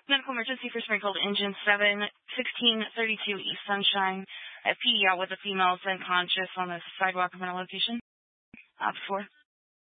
Medical emergency for sprinkled engine 71632 East Sunshine. A PD out with a female is unconscious on the sidewalk of my location. Op 4.